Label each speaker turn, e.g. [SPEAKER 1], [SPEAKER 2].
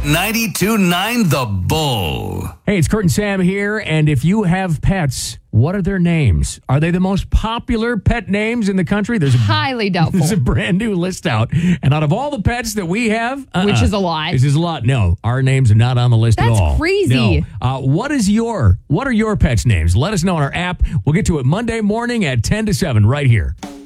[SPEAKER 1] 92.9 The Bull.
[SPEAKER 2] Hey, it's Kurt and Sam here, and if you have pets, what are their names? Are they the most popular pet names in the country?
[SPEAKER 3] Highly doubtful.
[SPEAKER 2] There's a brand new list out, and out of all the pets that we have...
[SPEAKER 3] Which is a lot.
[SPEAKER 2] This is a lot. No, our names are not on the list at all.
[SPEAKER 3] That's crazy.
[SPEAKER 2] No. What are your pets' names? Let us know on our app. We'll get to it Monday morning at 10 to 7 right here.